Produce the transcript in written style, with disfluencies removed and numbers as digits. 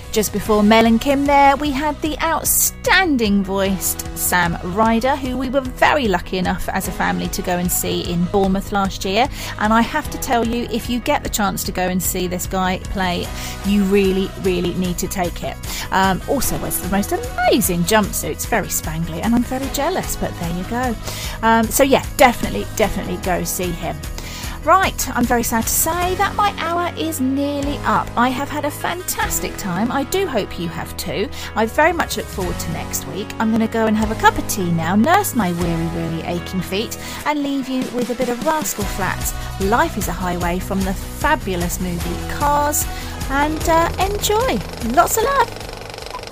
Just before Mel and Kim there, we had the outstanding voiced Sam Ryder, who we were very lucky enough as a family to go and see in Bournemouth last year. And I have to tell you, if you get the chance to go and see this guy play, you really, really need to take it. Also wears the most amazing jumpsuits, very spangly, and I'm very jealous, but there you go. So yeah, definitely go see him. Right, I'm very sad to say that my hour is nearly up. I have had a fantastic time. I do hope you have too. I very much look forward to next week. I'm going to go and have a cup of tea now, nurse my weary aching feet, and leave you with a bit of Rascal Flatts' Life is a Highway from the fabulous movie Cars. And enjoy. Lots of love.